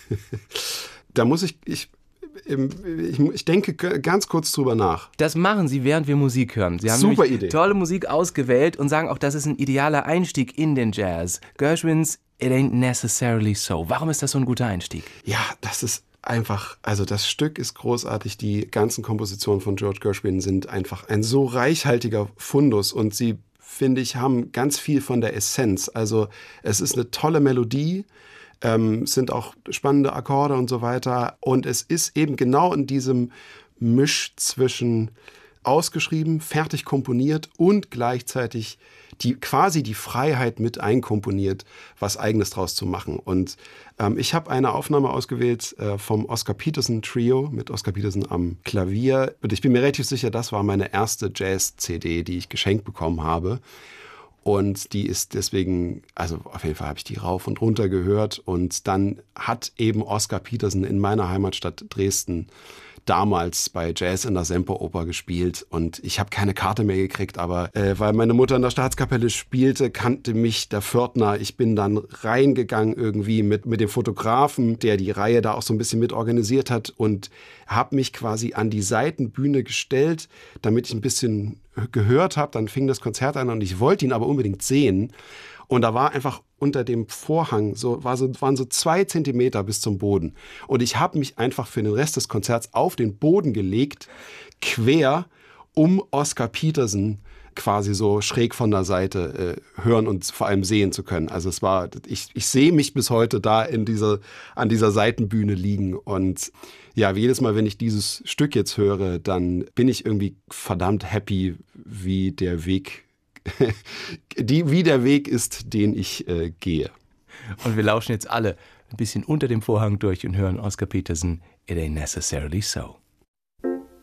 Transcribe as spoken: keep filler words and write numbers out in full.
Da muss ich, ich, ich, ich denke ganz kurz drüber nach. Das machen Sie, während wir Musik hören. Sie haben Super Idee. Tolle Musik ausgewählt und sagen auch, das ist ein idealer Einstieg in den Jazz. Gershwins It Ain't Necessarily So. Warum ist das so ein guter Einstieg? Ja, das ist einfach, also das Stück ist großartig. Die ganzen Kompositionen von George Gershwin sind einfach ein so reichhaltiger Fundus und sie, finde ich, haben ganz viel von der Essenz. Also es ist eine tolle Melodie, ähm, sind auch spannende Akkorde und so weiter. Und es ist eben genau in diesem Misch zwischen ausgeschrieben, fertig komponiert und gleichzeitig die quasi die Freiheit mit einkomponiert, was Eigenes draus zu machen. Und ähm, ich habe eine Aufnahme ausgewählt äh, vom Oscar Peterson Trio mit Oscar Peterson am Klavier. Und ich bin mir relativ sicher, das war meine erste Jazz-C D, die ich geschenkt bekommen habe. Und die ist deswegen, also auf jeden Fall habe ich die rauf und runter gehört. Und dann hat eben Oscar Peterson in meiner Heimatstadt Dresden damals bei Jazz in der Semperoper gespielt und ich habe keine Karte mehr gekriegt, aber äh, weil meine Mutter in der Staatskapelle spielte, kannte mich der Pförtner. Ich bin dann reingegangen irgendwie mit, mit dem Fotografen, der die Reihe da auch so ein bisschen mit organisiert hat und habe mich quasi an die Seitenbühne gestellt, damit ich ein bisschen gehört habe. Dann fing das Konzert an und ich wollte ihn aber unbedingt sehen. Und da war einfach unter dem Vorhang, so, war so, waren so zwei Zentimeter bis zum Boden. Und ich habe mich einfach für den Rest des Konzerts auf den Boden gelegt, quer, um Oscar Peterson quasi so schräg von der Seite äh, hören und vor allem sehen zu können. Also es war, ich, ich sehe mich bis heute da in dieser, an dieser Seitenbühne liegen. Und ja, jedes Mal, wenn ich dieses Stück jetzt höre, dann bin ich irgendwie verdammt happy, wie der Weg Die, wie der Weg ist, den ich äh, gehe. Und wir lauschen jetzt alle ein bisschen unter dem Vorhang durch und hören Oscar Peterson It Ain't Necessarily So.